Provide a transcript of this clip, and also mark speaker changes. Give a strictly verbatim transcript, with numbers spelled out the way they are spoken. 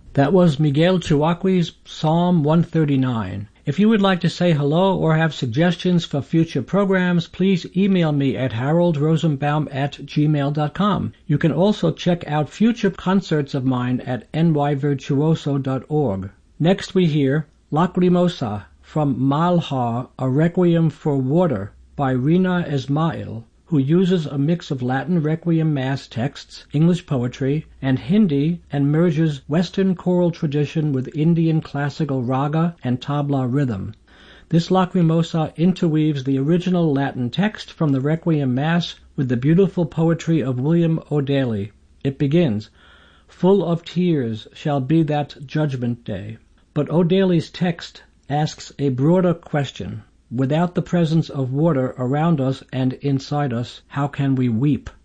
Speaker 1: That was Miguel Chuaqui's Psalm one thirty-nine. If you would like to say hello or have suggestions for future programs, please email me at harold rosenbaum at gmail dot com. You can also check out future concerts of mine at n y virtuoso dot org. Next we hear Lacrimosa from Malhar, a Requiem for Water by Rina Esmail, who uses a mix of Latin Requiem Mass texts, English poetry, and Hindi, and merges Western choral tradition with Indian classical raga and tabla rhythm. This Lacrimosa interweaves the original Latin text from the Requiem Mass with the beautiful poetry of William O'Daly. It begins, "Full of tears shall be that judgment day." But O'Daly's text asks a broader question. Without the presence of water around us and inside us, how can we weep?